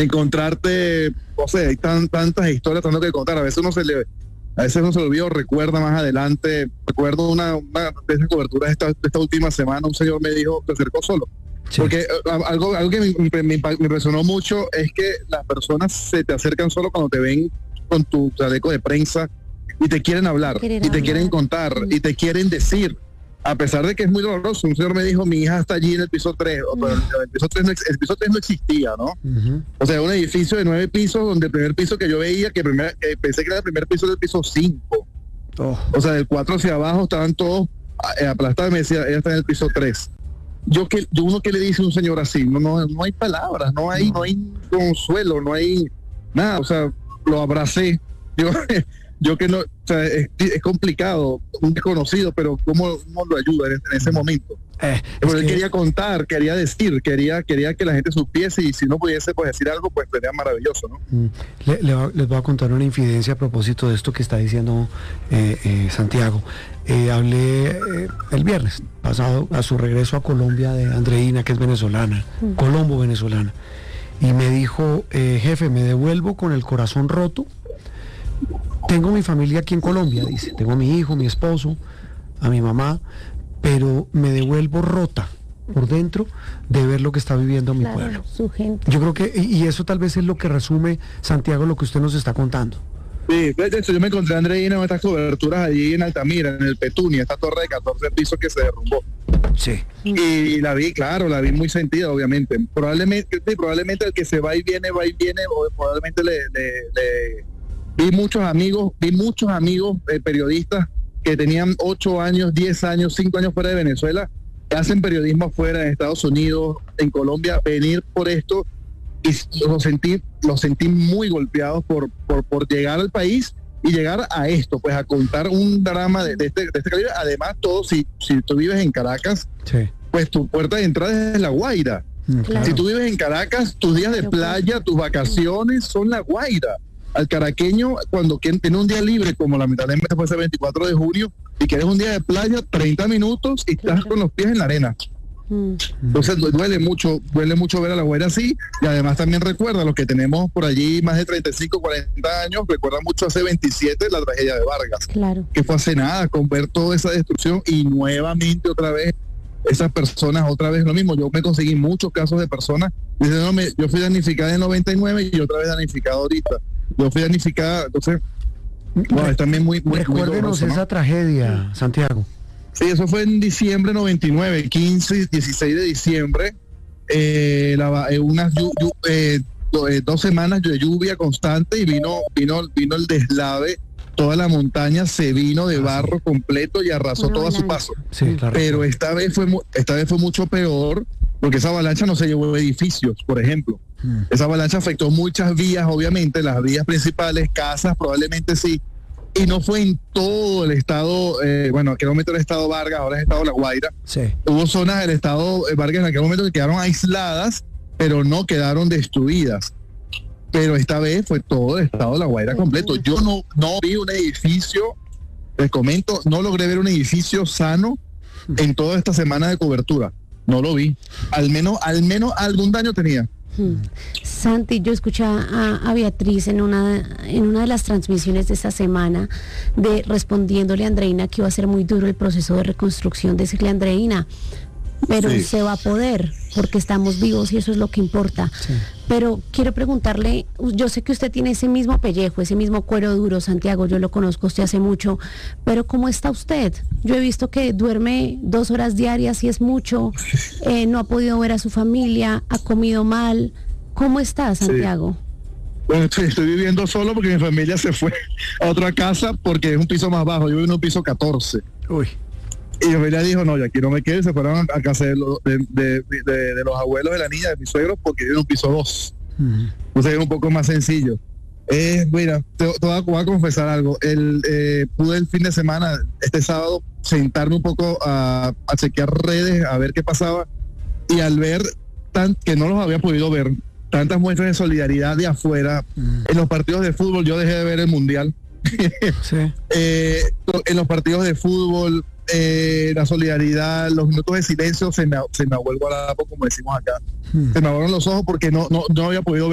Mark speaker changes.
Speaker 1: encontrarte, o sea, hay tantas historias tanto que contar. A veces uno se le olvida o recuerda más adelante. Recuerdo una de esas coberturas de esta última semana, un señor me dijo, se acercó solo. Sí. Porque algo que me impresionó mucho es que las personas se te acercan solo cuando te ven con tu chaleco de prensa y te quieren hablar, te quieren contar, y te quieren decir, a pesar de que es muy doloroso. Un señor me dijo, mi hija está allí en el piso 3, pero el piso 3 no existía, ¿no? Uh-huh. O sea, un edificio de 9 pisos, donde el primer piso que yo veía, que pensé que era el primer piso del piso 5. Oh. O sea, del 4 hacia abajo estaban todos aplastados, y me decía, ella está en el piso 3. Uno que le dice a un señor así, no hay palabras, no hay consuelo, no hay nada. O sea, lo abracé. Yo que no, o sea, es complicado, un desconocido, pero ¿cómo lo ayuda en ese momento? Pero él quería contar, quería decir, quería que la gente supiese, y si no pudiese pues decir algo, pues sería maravilloso, ¿no?
Speaker 2: Les voy a contar una infidencia a propósito de esto que está diciendo Santiago. Hablé el viernes pasado, a su regreso a Colombia, de Andreina, que es venezolana, Colombo venezolana, y me dijo, jefe, me devuelvo con el corazón roto. Tengo mi familia aquí en Colombia, dice, tengo a mi hijo, mi esposo, a mi mamá, pero me devuelvo rota por dentro de ver lo que está viviendo mi pueblo.
Speaker 3: Su gente.
Speaker 2: Yo creo que, y eso tal vez es lo que resume, Santiago, lo que usted nos está contando.
Speaker 1: Sí, de hecho yo me encontré a Andreina en estas coberturas allí en Altamira, en el Petunia, esta torre de 14 pisos que se derrumbó.
Speaker 2: Sí.
Speaker 1: Y la vi muy sentida, obviamente. Probablemente el que se va y viene, o probablemente le vi muchos amigos periodistas que tenían 8 años, 10 años, 5 años fuera de Venezuela, que hacen periodismo afuera, en Estados Unidos, en Colombia, venir por esto, y los sentí muy golpeados por llegar al país y llegar a esto, pues a contar un drama de este calibre. Además, si tú vives en Caracas, sí, pues tu puerta de entrada es La Guaira. Claro. Si tú vives en Caracas, tus días de playa, tus vacaciones son La Guaira. Al caraqueño, cuando tiene un día libre, como lamentablemente fue ese 24 de junio, y quieres un día de playa, 30 minutos y estás con los pies en la arena. Entonces duele mucho ver a La Guaira así, y además también recuerda, los que tenemos por allí más de 35, 40 años, recuerda mucho hace 27 la tragedia de Vargas,
Speaker 3: claro,
Speaker 1: que fue hace nada, con ver toda esa destrucción, y nuevamente otra vez esas personas, otra vez lo mismo. Yo me conseguí muchos casos de personas diciendo, yo fui damnificada en 99 y otra vez damnificada ahorita. Yo fui damnificada, entonces es también muy
Speaker 2: recuérdenos
Speaker 1: doloroso, ¿no?
Speaker 2: Esa tragedia, Santiago.
Speaker 1: Sí, eso fue en diciembre 99, 15 y 16 de diciembre, unas 2 semanas de lluvia constante, y vino el deslave. Toda la montaña se vino de barro completo y arrasó todo a su paso.
Speaker 2: Sí, claro.
Speaker 1: Pero esta vez fue mucho peor, porque esa avalancha no se llevó edificios, por ejemplo. Esa avalancha afectó muchas vías, obviamente, las vías principales, casas, probablemente sí. Y no fue en todo el estado, en aquel momento el estado Vargas, ahora es el estado La Guaira. Sí. Hubo zonas del estado Vargas en aquel momento que quedaron aisladas, pero no quedaron destruidas. Pero esta vez fue todo el estado de La Guaira completo. Yo no vi un edificio, les comento, no logré ver un edificio sano en toda esta semana de cobertura. No lo vi. Al menos algún daño tenía.
Speaker 3: Santi, yo escuché a Beatriz en una de las transmisiones de esta semana, respondiéndole a Andreina que iba a ser muy duro el proceso de reconstrucción, decirle a Andreina, pero sí, se va a poder, porque estamos vivos y eso es lo que importa. Sí. Pero quiero preguntarle, yo sé que usted tiene ese mismo pellejo, ese mismo cuero duro, Santiago, yo lo conozco usted hace mucho, pero ¿cómo está usted? Yo he visto que duerme 2 horas diarias y es mucho, no ha podido ver a su familia, ha comido mal. ¿Cómo está, Santiago?
Speaker 1: Sí. Bueno, estoy viviendo solo porque mi familia se fue a otra casa porque es un piso más bajo, yo vivo en un piso 14.
Speaker 2: Uy.
Speaker 1: Y mi familia dijo, no, yo aquí no me quedé, se fueron a casa de los abuelos de la niña, de mis suegros, porque viven en un piso 2. Entonces es un poco más sencillo. Mira, te voy a confesar algo. Pude el fin de semana, este sábado, sentarme un poco a chequear redes, a ver qué pasaba, y al ver que no los había podido ver, tantas muestras de solidaridad de afuera, en los partidos de fútbol, yo dejé de ver el mundial. Sí. En los partidos de fútbol, la solidaridad, los minutos de silencio, se me vuelvo a la como decimos acá. Se me abrieron los ojos porque no había podido ver